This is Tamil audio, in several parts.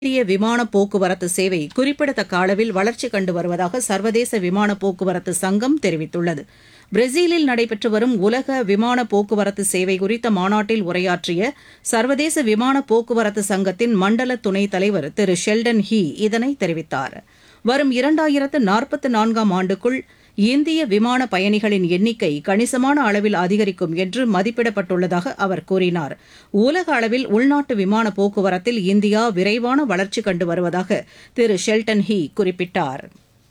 இந்திய விமான போக்குவரத்து சேவை குறிப்பிடத்தக்க அளவில் வளர்ச்சி கண்டு வருவதாக சர்வதேச விமான போக்குவரத்து சங்கம் தெரிவித்துள்ளது. பிரேசிலில் நடைபெற்று வரும் உலக விமான போக்குவரத்து சேவை குறித்த மாநாட்டில் உரையாற்றிய சர்வதேச விமான போக்குவரத்து சங்கத்தின் மண்டல துணைத் தலைவர் திரு ஷெல்டன் ஹீ இதனை தெரிவித்தார். வரும் 2044ஆம் ஆண்டுக்குள் இந்திய விமான பயணிகளின் எண்ணிக்கை கணிசமான அளவில் அதிகரிக்கும் என்று மதிப்பிடப்பட்டுள்ளதாக அவர் கூறினார். உலக அளவில் உள்நாட்டு விமான போக்குவரத்தில் இந்தியா விரைவான வளர்ச்சி கண்டு வருவதாக திரு ஷெல்டன் ஹீ குறிப்பிட்டார்.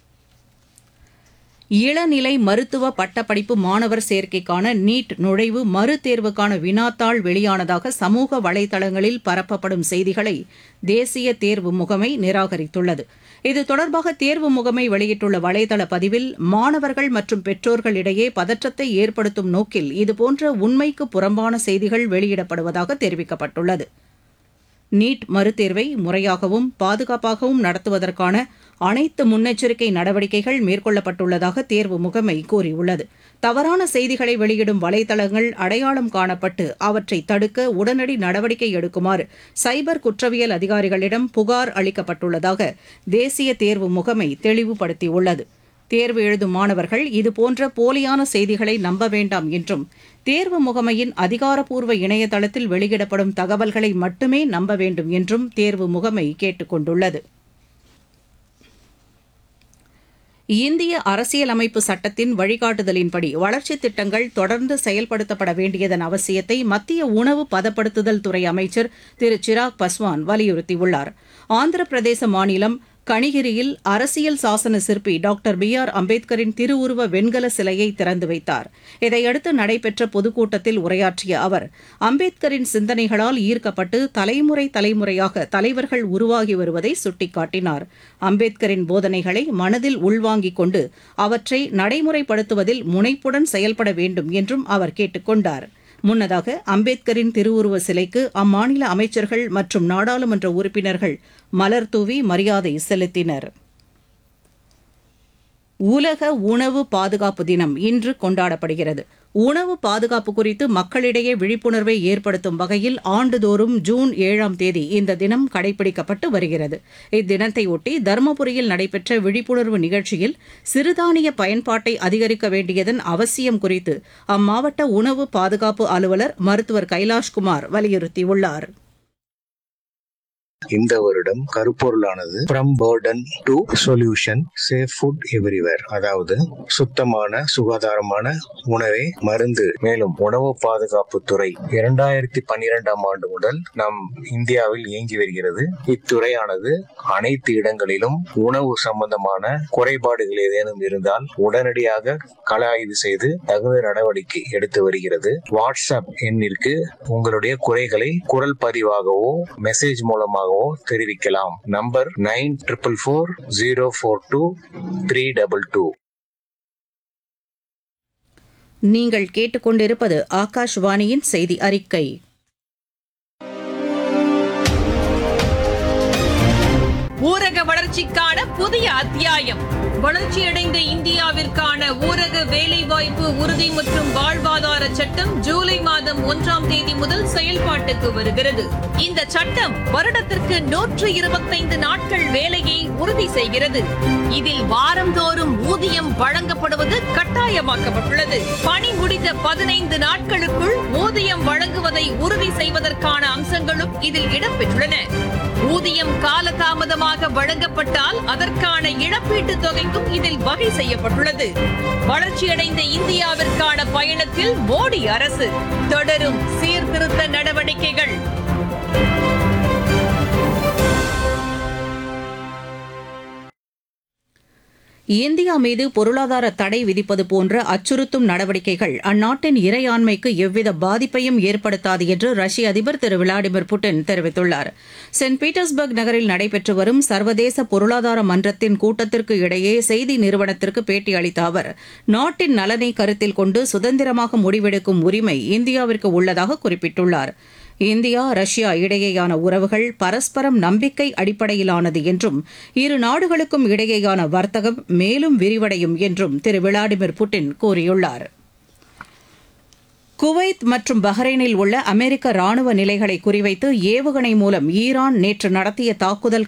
இளநிலை மருத்துவ பட்டப்படிப்பு மாணவர் சேர்க்கைக்கான நீட் நுழைவு மறுதேர்வுக்கான வினாத்தாள் வெளியானதாக சமூக வலைதளங்களில் பரப்பப்படும் செய்திகளை தேசிய தேர்வு முகமை நிராகரித்துள்ளது. இது தொடர்பாக தேர்வு முகமை வெளியிட்டுள்ள வலைதள பதிவில் மாணவர்கள் மற்றும் பெற்றோர்களிடையே பதற்றத்தை ஏற்படுத்தும் நோக்கில் இதுபோன்ற உண்மைக்கு புறம்பான செய்திகள் வெளியிடப்படுவதாக தெரிவிக்கப்பட்டுள்ளது. நீட் மறுதேர்வை முறையாகவும் பாதுகாப்பாகவும் நடத்துவதற்கான அனைத்து முன்னெச்சரிக்கை நடவடிக்கைகள் மேற்கொள்ளப்பட்டுள்ளதாக தேர்வு முகமை கூறியுள்ளது. தவறான செய்திகளை வெளியிடும் வலைதளங்கள் அடையாளம் காணப்பட்டு அவற்றை தடுக்க உடனடி நடவடிக்கை எடுக்குமாறு சைபர் குற்றவியல் அதிகாரிகளிடம் புகார் அளிக்கப்பட்டுள்ளதாக தேசிய தேர்வு முகமை தெளிவுபடுத்தியுள்ளது. தேர்வு எழுதும் மாணவர்கள் இதுபோன்ற போலியான செய்திகளை நம்ப வேண்டாம் என்றும் தேர்வு முகமையின் அதிகாரப்பூர்வ இணையதளத்தில் வெளியிடப்படும் தகவல்களை மட்டுமே நம்ப வேண்டும் என்றும் தேர்வு முகமை கேட்டுக் கொண்டுள்ளது. இந்திய அரசியலமைப்பு சட்டத்தின் வழிகாட்டுதலின்படி வளர்ச்சித் திட்டங்கள் தொடர்ந்து செயல்படுத்தப்பட வேண்டியதன் அவசியத்தை மத்திய உணவு பதப்படுத்துதல் துறை அமைச்சர் திரு சிராக் பஸ்வான் வலியுறுத்தியுள்ளார். ஆந்திர பிரதேச மாநிலம் கணிகிரியில் அரசியல் சாசன சிற்பி டாக்டர் BR அம்பேத்கரின் திருவுருவ வெண்கல சிலையை திறந்து வைத்தார். இதையடுத்து நடைபெற்ற பொதுக்கூட்டத்தில் உரையாற்றிய அவர், அம்பேத்கரின் சிந்தனைகளால் ஈர்க்கப்பட்டு தலைமுறையாக தலைவர்கள் உருவாகி வருவதை சுட்டிக்காட்டினார். அம்பேத்கரின் போதனைகளை மனதில் உள்வாங்கிக் கொண்டு அவற்றை நடைமுறைப்படுத்துவதில் முனைப்புடன் செயல்பட வேண்டும் என்றும் அவர் கேட்டுக் கொண்டார். முன்னதாக அம்பேத்கரின் திருவுருவ சிலைக்கு அம்மாநில அமைச்சர்கள் மற்றும் நாடாளுமன்ற உறுப்பினர்கள் மலர்தூவி மரியாதை செலுத்தினர். உலக உணவு பாதுகாப்பு தினம் இன்று கொண்டாடப்படுகிறது. உணவு பாதுகாப்பு குறித்து மக்களிடையே விழிப்புணர்வை ஏற்படுத்தும் வகையில் ஆண்டுதோறும் ஜூன் 7ஆம் தேதி இந்த தினம் கடைபிடிக்கப்பட்டு வருகிறது. இத்தினத்தையொட்டி தருமபுரியில் நடைபெற்ற விழிப்புணர்வு நிகழ்ச்சியில் சிறுதானிய பயன்பாட்டை அதிகரிக்க வேண்டியதன் அவசியம் குறித்து அம்மாவட்ட உணவு பாதுகாப்பு அலுவலர் மருத்துவர் கைலாஷ்குமார் வலியுறுத்தியுள்ளார். இந்த வருடம் கருப்பொருளானது from Burton to solution safe food everywhere, அதாவது சுத்தமான சுகாதாரமான உணவே மருந்து. மேலும் உணவு பாதுகாப்பு துறை 2012ஆம் ஆண்டு முதல் நம் இந்தியாவில் இயங்கி வருகிறது. இத்துறையானது அனைத்து இடங்களிலும் உணவு சம்பந்தமான குறைபாடுகள் ஏதேனும் இருந்தால் உடனடியாக கள ஆய்வு செய்து தகுந்த நடவடிக்கை எடுத்து வருகிறது. வாட்ஸ்அப் எண்ணிற்கு உங்களுடைய குறைகளை குரல் பதிவாகவோ மெசேஜ் மூலமாக தெரிவிக்கலாம். நம்பர் 944042 நீங்கள் கேட்டுக்கொண்டிருப்பது ஆகாஷ்வாணியின் செய்தி அறிக்கை. ஊரக வளர்ச்சிக்கான புதிய அத்தியாயம். வளர்ச்சியடைந்த இந்தியாவிற்கான ஊரக வேலைவாய்ப்பு உறுதி மற்றும் வாழ்வாதார சட்டம் ஜூலை மாதம் 1ஆம் தேதி முதல் செயல்பாட்டுக்கு வருகிறது. இந்த சட்டம் வருடத்திற்கு 125 நாட்கள் வேலையை உறுதி செய்கிறது. இதில் வாரந்தோறும் ஊதியம் வழங்கப்படுவது கட்டாயமாக்கப்பட்டுள்ளது. பணி முடிந்த 15 நாட்களுக்குள் ஊதியம் வழங்குவதை உறுதி செய்வதற்கான அம்சங்களும் இதில் இடம்பெற்றுள்ளன. ஊதியம் காலதாமதமாக வழங்கப்பட்டால் அதற்கான இழப்பீட்டுத் தொகைக்கும் இதில் வகை செய்யப்பட்டுள்ளது. வளர்ச்சியடைந்த இந்தியாவிற்கான பயணத்தில் மோடி அரசு தொடரும் சீர்திருத்த நடவடிக்கைகள். இந்தியா மீது பொருளாதார தடை விதிப்பது போன்ற அச்சுறுத்தும் நடவடிக்கைகள் அந்நாட்டின் இறையாண்மைக்கு எவ்வித பாதிப்பையும் ஏற்படுத்தாது என்று ரஷ்ய அதிபர் திரு விளாடிமிர் புட்டின் தெரிவித்துள்ளார். சென்ட் பீட்டர்ஸ்பர்க் நகரில் நடைபெற்று வரும் சர்வதேச பொருளாதார மன்றத்தின் கூட்டத்திற்கு இடையே செய்தி நிறுவனத்திற்கு பேட்டியளித்த அவர், நாட்டின் நலனை கருத்தில் கொண்டு சுதந்திரமாக முடிவெடுக்கும் உரிமை இந்தியாவிற்கு உள்ளதாக குறிப்பிட்டுள்ளார். இந்தியா ரஷ்யா இடையேயான உறவுகள் பரஸ்பரம் நம்பிக்கை அடிப்படையிலானது என்றும் இரு நாடுகளுக்கும் இடையேயான வர்த்தகம் மேலும் விரிவடையும் என்றும் திரு விளாடிமிர் புட்டின் கூறியுள்ளார். குவைத் மற்றும் பஹ்ரைனில் உள்ள அமெரிக்க ராணுவ நிலைகளை குறிவைத்து ஏவுகணை மூலம் ஈரான் நேற்று நடத்திய தாக்குதல்